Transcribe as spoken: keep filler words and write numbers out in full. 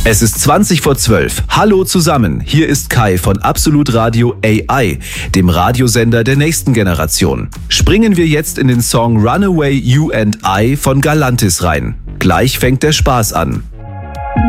Es ist zwanzig vor zwölf. Hallo zusammen, hier ist Kai von Absolut Radio A I, dem Radiosender der nächsten Generation. Springen wir jetzt in den Song Runaway You and I von Galantis rein. Gleich fängt der Spaß an.